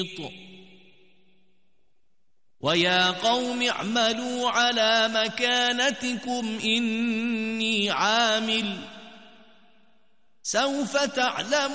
ويا قوم اعملوا على مكانتكم إني عامل سوف تعلمون